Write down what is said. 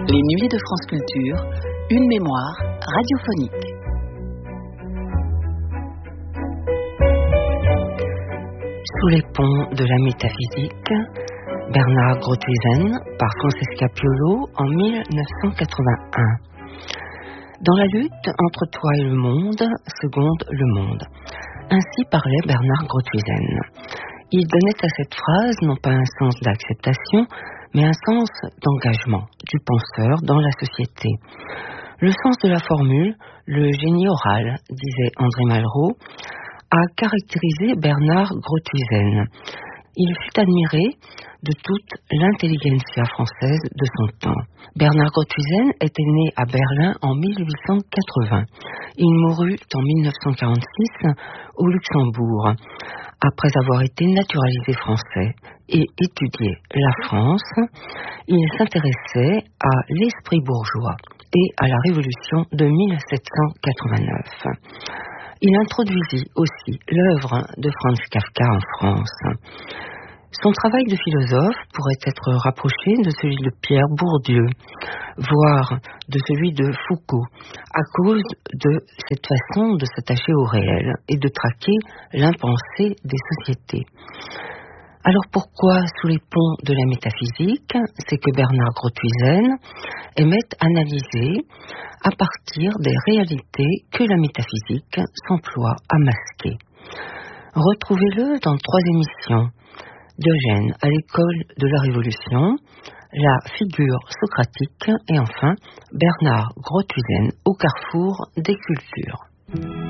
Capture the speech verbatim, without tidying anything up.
Les Nuits de France Culture, une mémoire radiophonique. Sous les ponts de la métaphysique, Bernard Grotthuizen par Francesca Piolo en mille neuf cent quatre-vingt-un. Dans la lutte entre toi et le monde, seconde le monde. Ainsi parlait Bernard Grotthuizen. Il donnait à cette phrase non pas un sens d'acceptation, mais un sens d'engagement du penseur dans la société. Le sens de la formule, le génie oral, disait André Malraux, a caractérisé Bernard Grotthuizen. Il fut admiré de toute l'intelligentsia française de son temps. Bernard Grotthuizen était né à Berlin en mille huit cent quatre-vingts. Il mourut en mille neuf cent quarante-six au Luxembourg, après avoir été naturalisé français et étudié la France. Il s'intéressait à l'esprit bourgeois et à la Révolution de mille sept cent quatre-vingt-neuf. Il introduisit aussi l'œuvre de Franz Kafka en France. Son travail de philosophe pourrait être rapproché de celui de Pierre Bourdieu, voire de celui de Foucault, à cause de cette façon de s'attacher au réel et de traquer l'impensé des sociétés. Alors pourquoi sous les ponts de la métaphysique? C'est que Bernard Grotthuizen aimait analyser à partir des réalités que la métaphysique s'emploie à masquer. Retrouvez-le dans trois émissions. Diogène à l'école de la Révolution, la figure socratique et enfin Bernard Grotthuizen au carrefour des cultures.